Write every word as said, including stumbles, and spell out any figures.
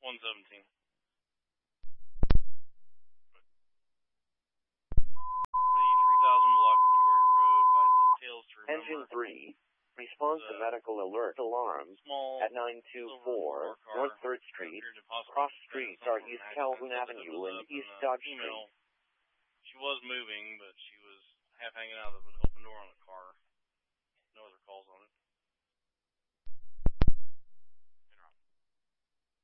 one seventeen. The three thousand block of Peoria Road by the Tales to Remember. Engine three. Response to medical alert alarms at nine two four North third Street. Cross streets are East Calhoun Avenue and East Dodge Street. She was moving, but she was half hanging out of an open door on a car. No other calls on it.